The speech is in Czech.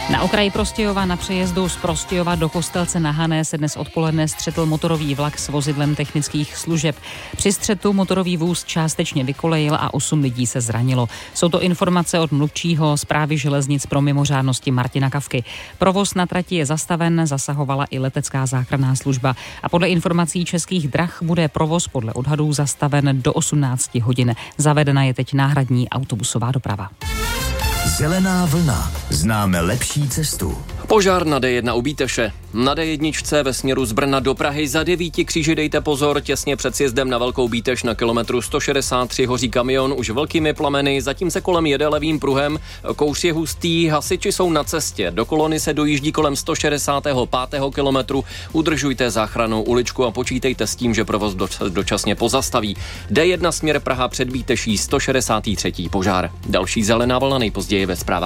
Na okraji Prostějova na přejezdu z Prostějova do Kostelce na Hané se dnes odpoledne střetl motorový vlak s vozidlem technických služeb. Při střetu motorový vůz částečně vykolejil a 8 lidí se zranilo. Jsou to informace od mluvčího Správy železnic pro mimořádnosti Martina Kavky. Provoz na trati je zastaven, zasahovala i letecká záchranná služba. A podle informací Českých drah bude provoz podle odhadů zastaven do 18 hodin. Zavedena je teď náhradní autobusová doprava. Zelená vlna. Známe lepší cestu. Požár na D1 u Bíteše. Na D1 ve směru z Brna do Prahy za 9 kříži dejte pozor, těsně před sjezdem na Velkou Bíteš na kilometru 163 hoří kamion už velkými plameny, zatím se kolem jede levým pruhem, kouř je hustý, hasiči jsou na cestě, do kolony se dojíždí kolem 165. kilometru, udržujte záchrannou uličku a počítejte s tím, že provoz dočasně pozastaví. D1 směr Praha před Bíteší 163. požár. Další zelená vlna nejpozději ve zprávách.